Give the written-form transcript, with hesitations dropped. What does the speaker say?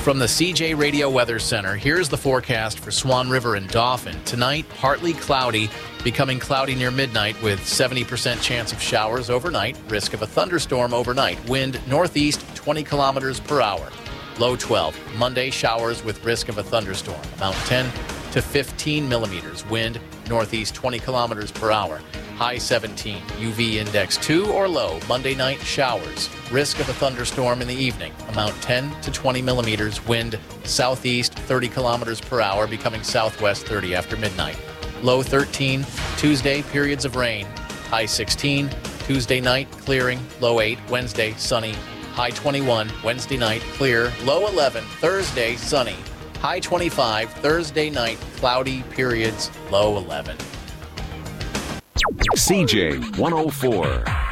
From the CJ Radio Weather Center, here's the forecast for Swan River and Dauphin. Tonight, partly cloudy, becoming cloudy near midnight with 70% chance of showers overnight, risk of a thunderstorm overnight. Wind northeast 20 kilometers per hour. Low 12. Monday, showers with risk of a thunderstorm. Amount 10 to 15 millimeters. Wind northeast 20 kilometers per hour. High 17. UV index 2 or low. Monday night, showers. Risk of a thunderstorm in the evening. Amount 10 to 20 millimeters. Wind southeast 30 kilometers per hour, becoming southwest 30 after midnight. Low 13. Tuesday, periods of rain. High 16. Tuesday night, clearing. Low 8. Wednesday, sunny. High 21. Wednesday night, clear. Low 11. Thursday, sunny. High 25. Thursday night, cloudy periods. Low 11. CJ 104.